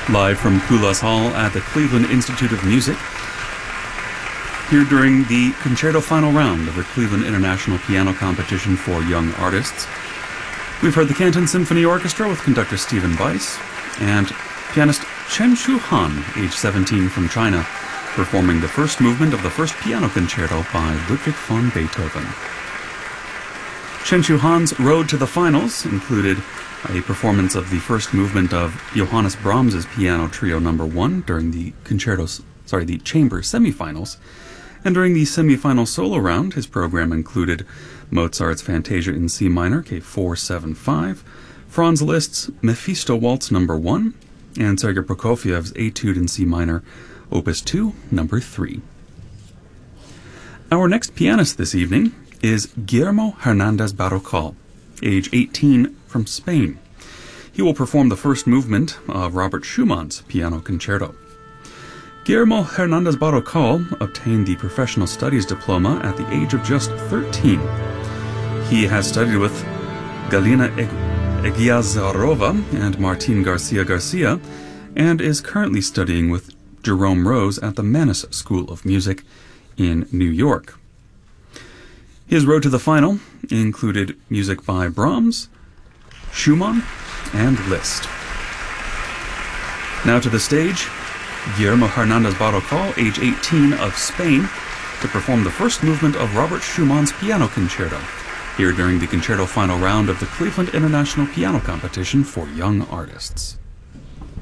Live from Kulas Hall at the Cleveland Institute of Music, here during the concerto final round of the Cleveland International Piano Competition for Young Artists. We've heard the Canton Symphony Orchestra with conductor Stephen Weiss and pianist Chen Shu Han, age 17, from China, performing the first movement of the first piano concerto by Ludwig van Beethoven. Chen Shu Han's road to the finals included a performance of the first movement of Johannes Brahms's Piano Trio No. 1 during the chamber semifinals, and during the semifinal solo round, his program included Mozart's Fantasia in C minor, K475, Franz Liszt's Mephisto Waltz No. 1, and Sergei Prokofiev's Etude in C minor, Opus 2, No. 3. Our next pianist this evening is Guillermo Hernandez Barrocal, age 18, from Spain. He will perform the first movement of Robert Schumann's Piano Concerto. Guillermo Hernandez Barrocal obtained the Professional Studies Diploma at the age of just 13. He has studied with Galina Egiazarova and Martin Garcia Garcia, and is currently studying with Jerome Rose at the Mannes School of Music in New York. His road to the final included music by Brahms, Schumann, and Liszt. Now to the stage, Guillermo Hernandez Barrocal, age 18, of Spain, to perform the first movement of Robert Schumann's Piano Concerto, here during the concerto final round of the Cleveland International Piano Competition for Young Artists.